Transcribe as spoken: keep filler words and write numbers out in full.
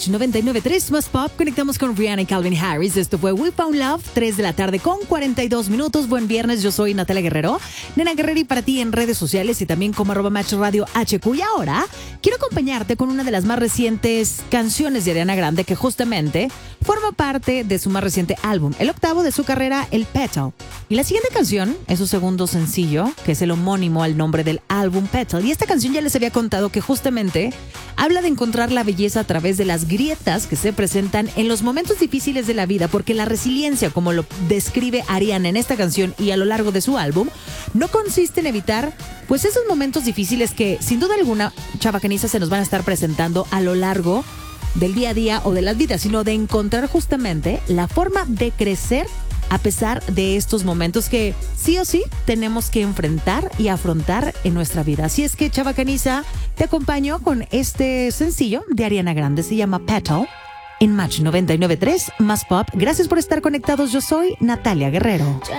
Match noventa y nueve punto tres más Pop. Conectamos con Rihanna y Calvin Harris. Esto fue We Found Love, tres de la tarde con cuarenta y dos minutos. Buen viernes, yo soy Natalia Guerrero. Nena Guerrero y para ti en redes sociales y también como arroba Match Radio H Q. Y ahora quiero acompañarte con una de las más recientes canciones de Ariana Grande que justamente forma parte de su más reciente álbum, el octavo de su carrera, El Petal. Y la siguiente canción es su segundo sencillo, que es el homónimo al nombre del álbum Petal. Y esta canción ya les había contado que justamente habla de encontrar la belleza a través de las grietas que se presentan en los momentos difíciles de la vida, porque la resiliencia, como lo describe Ariana en esta canción y a lo largo de su álbum, no consiste en evitar pues esos momentos difíciles que sin duda alguna, chavacaniza, se nos van a estar presentando a lo largo del día a día o de las vidas, sino de encontrar justamente la forma de crecer a pesar de estos momentos que sí o sí tenemos que enfrentar y afrontar en nuestra vida. Así es que, chavacaniza, te acompaño con este sencillo de Ariana Grande, se llama Petal, en Match noventa y nueve punto tres más Pop. Gracias por estar conectados, yo soy Natalia Guerrero. Ya